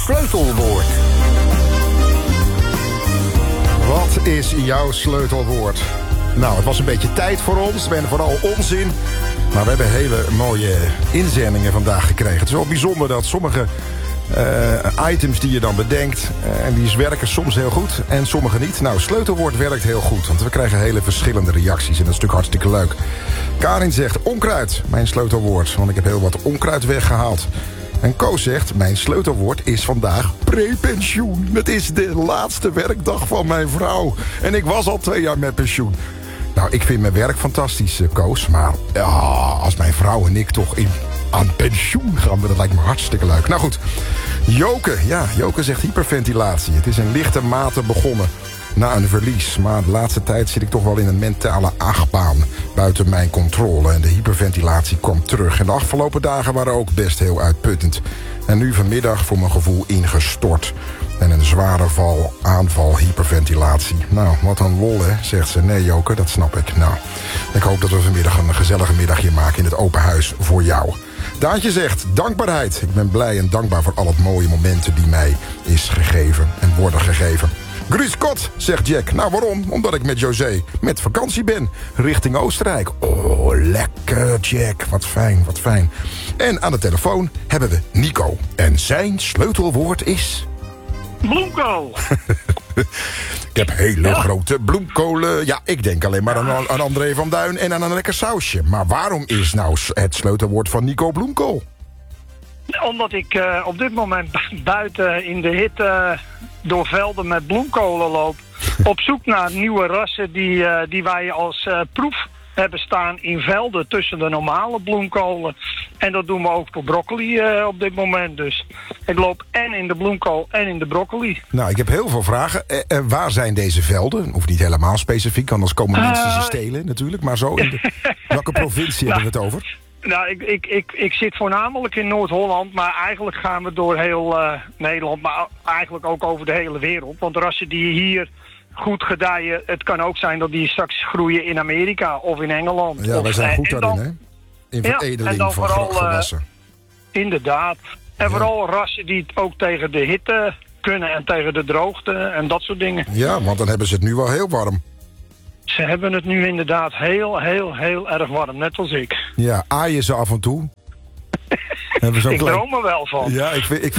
Sleutelwoord. Wat is jouw sleutelwoord? Nou, het was een beetje tijd voor ons. En vooral onzin. Maar we hebben hele mooie inzendingen vandaag gekregen. Het is wel bijzonder dat sommige items die je dan bedenkt... en die werken soms heel goed en sommige niet. Nou, sleutelwoord werkt heel goed. Want we krijgen hele verschillende reacties. En dat is natuurlijk hartstikke leuk. Karin zegt onkruid, mijn sleutelwoord. Want ik heb heel wat onkruid weggehaald. En Koos zegt, mijn sleutelwoord is vandaag prepensioen. Het is de laatste werkdag van mijn vrouw. En ik was al 2 jaar met pensioen. Nou, ik vind mijn werk fantastisch, Koos. Maar als mijn vrouw en ik toch aan pensioen gaan, dat lijkt me hartstikke leuk. Nou goed, Joke zegt hyperventilatie. Het is in lichte mate begonnen na een verlies. Maar de laatste tijd zit ik toch wel in een mentale achtbaan buiten mijn controle. En de hyperventilatie kwam terug. En de afgelopen dagen waren ook best heel uitputtend. En nu vanmiddag voor mijn gevoel ingestort. En een zware aanval hyperventilatie. Nou, wat een lol, hè, zegt ze. Nee, Joke, dat snap ik. Nou, ik hoop dat we vanmiddag een gezellige middagje maken in het open huis voor jou. Daantje zegt, dankbaarheid. Ik ben blij en dankbaar voor al het mooie momenten die mij is gegeven en worden gegeven. Gruskot, zegt Jack. Nou, waarom? Omdat ik met José met vakantie ben. Richting Oostenrijk. Oh, lekker, Jack. Wat fijn, wat fijn. En aan de telefoon hebben we Nico. En zijn sleutelwoord is... bloemkool. Ik heb hele grote bloemkolen. Ja, ik denk alleen maar aan André van Duin en aan een lekker sausje. Maar waarom is nou het sleutelwoord van Nico bloemkool? Omdat ik op dit moment buiten in de hitte door velden met bloemkolen loop. Op zoek naar nieuwe rassen die wij als proef hebben staan in velden tussen de normale bloemkolen. En dat doen we ook voor broccoli op dit moment. Dus ik loop en in de bloemkool en in de broccoli. Nou, ik heb heel veel vragen. Waar zijn deze velden? Hoeft niet helemaal specifiek, anders komen mensen ze stelen natuurlijk. Maar zo, welke provincie hebben we het over? Nou, ik zit voornamelijk in Noord-Holland, maar eigenlijk gaan we door heel Nederland, maar eigenlijk ook over de hele wereld. Want rassen die hier goed gedijen, het kan ook zijn dat die straks groeien in Amerika of in Engeland. Ja, wij zijn goed daarin, hè? In veredeling van gewassen. Inderdaad. En vooral rassen die het ook tegen de hitte kunnen en tegen de droogte en dat soort dingen. Ja, want dan hebben ze het nu wel heel warm. Ze hebben het nu inderdaad heel erg warm, net als ik. Ja, aaien ze af en toe? Ik droom er wel van. Ja,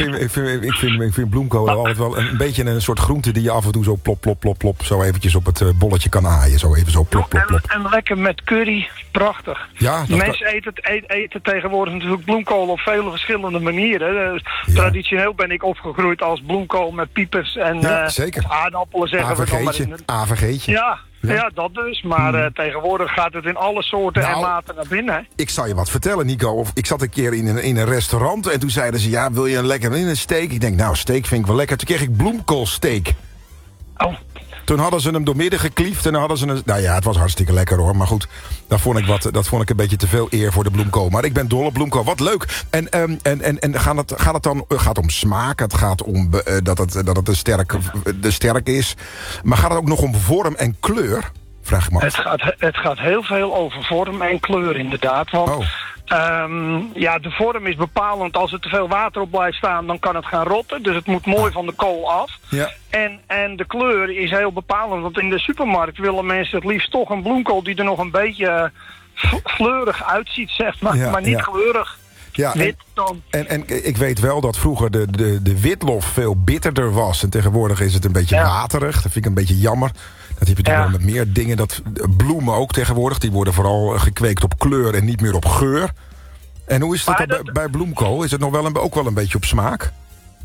ik vind bloemkolen altijd wel een beetje een soort groente die je af en toe zo plop, zo eventjes op het bolletje kan aaien. Zo even zo plop. En lekker met curry, prachtig. Ja, mensen eten tegenwoordig natuurlijk bloemkool op vele verschillende manieren. Traditioneel ben ik opgegroeid als bloemkool met piepers en aardappelen, zeggen we dan maar. AVG'tje. Ja, dat dus. Maar tegenwoordig gaat het in alle soorten en maten naar binnen. Ik zal je wat vertellen, Nico. Ik zat een keer in een restaurant en toen zeiden ze... ja, wil je een lekker steak? Ik denk, nou, steak vind ik wel lekker. Toen kreeg ik bloemkoolsteak. Oh. Toen hadden ze hem doormidden gekliefd en dan hadden ze een... Nou ja, het was hartstikke lekker hoor. Maar goed, dat vond ik een beetje te veel eer voor de bloemkool. Maar ik ben dol op bloemkool. Wat leuk. En gaat het om smaak? Het gaat om dat het de sterk is. Maar gaat het ook nog om vorm en kleur? Vraag ik me af. Het gaat heel veel over vorm en kleur inderdaad. Want de vorm is bepalend. Als er te veel water op blijft staan, dan kan het gaan rotten. Dus het moet mooi van de kool af. Ja. En de kleur is heel bepalend. Want in de supermarkt willen mensen het liefst toch een bloemkool die er nog een beetje fleurig uitziet, zeg maar. Ja, maar niet kleurig. Ja, en ik weet wel dat vroeger de witlof veel bitterder was. En tegenwoordig is het een beetje waterig. Dat vind ik een beetje jammer. Dat heb je toch wel met meer dingen. Dat bloemen ook tegenwoordig. Die worden vooral gekweekt op kleur en niet meer op geur. En hoe is dat bij bloemkool? Is het nog wel ook wel een beetje op smaak?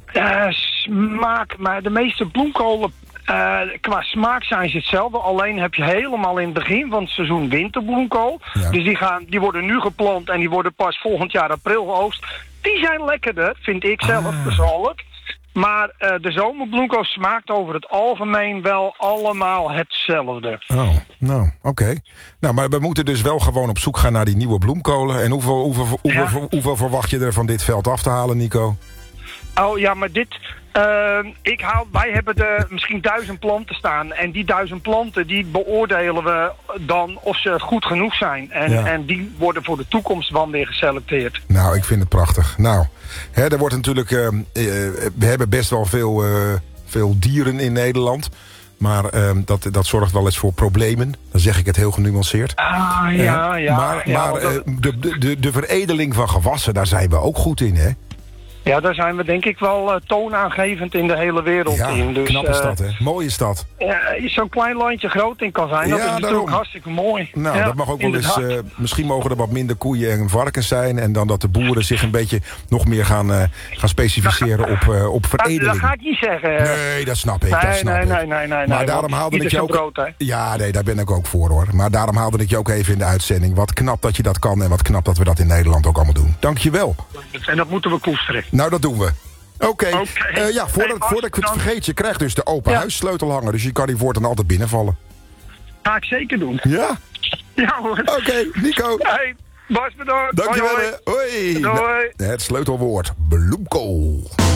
Smaak, maar de meeste bloemkolen qua smaak zijn ze hetzelfde. Alleen heb je helemaal in het begin van het seizoen winterbloemkool. Ja. Dus die worden nu geplant en die worden pas volgend jaar april geoogst. Die zijn lekkerder, vind ik zelf persoonlijk. Maar de zomerbloemkool smaakt over het algemeen wel allemaal hetzelfde. Oh, nou, oké. Nou, maar we moeten dus wel gewoon op zoek gaan naar die nieuwe bloemkolen. En hoeveel verwacht je er van dit veld af te halen, Nico? Oh ja, maar dit... Wij hebben misschien 1000 planten staan. En die 1000 planten, die beoordelen we dan of ze goed genoeg zijn. En die worden voor de toekomst dan weer geselecteerd. Nou, ik vind het prachtig. Nou, er wordt natuurlijk... we hebben best wel veel dieren in Nederland. Maar dat zorgt wel eens voor problemen. Dan zeg ik het heel genuanceerd. Maar de veredeling van gewassen, daar zijn we ook goed in, hè? Ja, daar zijn we denk ik wel toonaangevend in de hele wereld in. Dus, knappe stad, hè? Mooie stad. Zo'n klein landje groot in kan zijn, dat is natuurlijk hartstikke mooi. Nou, dat mag ook wel eens... misschien mogen er wat minder koeien en varkens zijn. En dan dat de boeren zich een beetje nog meer gaan specificeren op veredeling. Dat ga ik niet zeggen. Nee, dat snap ik. Nee. Maar daarom haalde ik je ook... Brood, daar ben ik ook voor, hoor. Maar daarom haalde ik je ook even in de uitzending. Wat knap dat je dat kan en wat knap dat we dat in Nederland ook allemaal doen. Dank je wel. En dat moeten we koesteren. Nou, dat doen we. Oké. Voordat ik het vergeet, je krijgt dus de open huissleutelhanger. Dus je kan die voortaan altijd binnenvallen. Ga ik zeker doen. Ja? Ja hoor. Oké, Nico. Hey, Bas, bedankt. Dankjewel. Hoi. Doei. Het sleutelwoord bloemkool.